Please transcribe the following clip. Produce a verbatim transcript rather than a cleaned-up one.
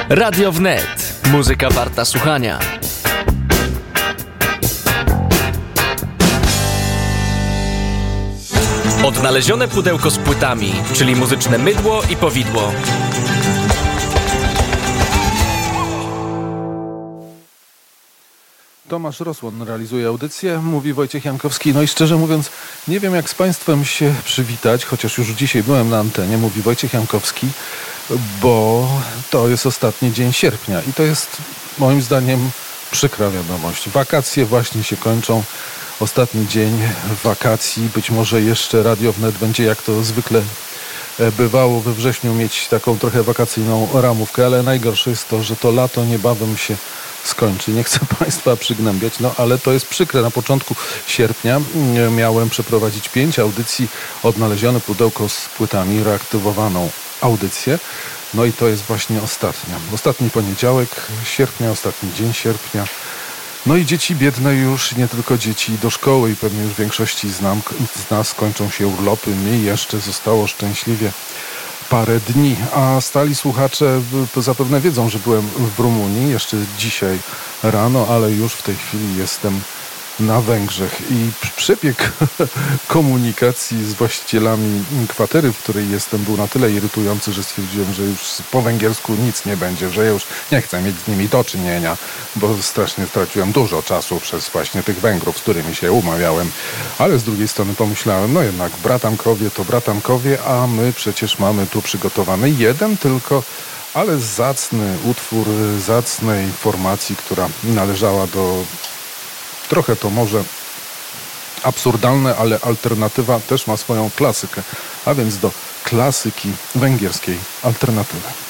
Radio Wnet. Muzyka warta słuchania. Odnalezione pudełko z płytami, czyli muzyczne mydło i powidło. Tomasz Rosłon realizuje audycję, mówi Wojciech Jankowski. No i szczerze mówiąc, nie wiem jak z Państwem się przywitać, chociaż już dzisiaj byłem na antenie, mówi Wojciech Jankowski, bo to jest ostatni dzień sierpnia i to jest moim zdaniem przykra wiadomość. Wakacje właśnie się kończą, ostatni dzień wakacji, być może jeszcze Radio Wnet będzie jak to zwykle bywało we wrześniu mieć taką trochę wakacyjną ramówkę, ale najgorsze jest to, że to lato niebawem się skończy. Nie chcę Państwa przygnębiać, no ale to jest przykre. Na początku sierpnia miałem przeprowadzić pięć audycji, odnalezione pudełko z płytami, reaktywowaną audycję. No i to jest właśnie ostatnia. Ostatni poniedziałek sierpnia, ostatni dzień sierpnia. No i dzieci biedne już, nie tylko dzieci, do szkoły i pewnie już w większości z, nam, z nas kończą się urlopy. Mi jeszcze zostało szczęśliwie parę dni, a stali słuchacze zapewne wiedzą, że byłem w Rumunii jeszcze dzisiaj rano, ale już w tej chwili jestem na Węgrzech i przebieg komunikacji z właścicielami kwatery, w której jestem, był na tyle irytujący, że stwierdziłem, że już po węgiersku nic nie będzie, że ja już nie chcę mieć z nimi do czynienia, bo strasznie straciłem dużo czasu przez właśnie tych Węgrów, z którymi się umawiałem, ale z drugiej strony pomyślałem, no jednak bratankowie to bratankowie, a my przecież mamy tu przygotowany jeden tylko, ale zacny utwór zacnej formacji, która należała do trochę to może absurdalne, ale alternatywa też ma swoją klasykę, a więc do klasyki węgierskiej alternatywy.